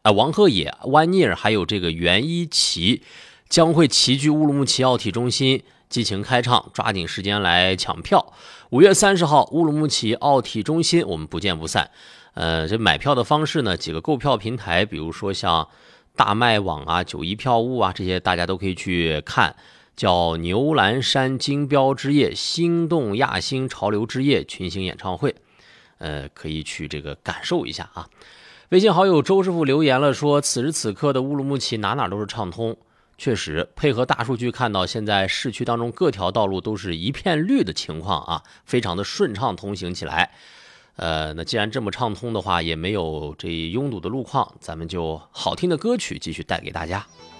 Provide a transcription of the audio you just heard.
王鹤野、湾尼尔还有这个袁一奇将会齐聚乌鲁木齐奥体中心激情开唱，抓紧时间来抢票。5月30号，乌鲁木齐奥体中心，我们不见不散。这买票的方式呢，几个购票平台，比如说像大麦网啊、91票务啊，这些大家都可以去看。叫牛栏山金标之夜、心动亚星潮流之夜群星演唱会，可以去这个感受一下啊。微信好友周师傅留言了，说此时此刻的乌鲁木齐哪都是畅通。确实，配合大数据看到，现在市区当中各条道路都是一片绿的情况啊，非常的顺畅通行起来。那既然这么畅通的话，也没有这拥堵的路况，咱们就好听的歌曲继续带给大家。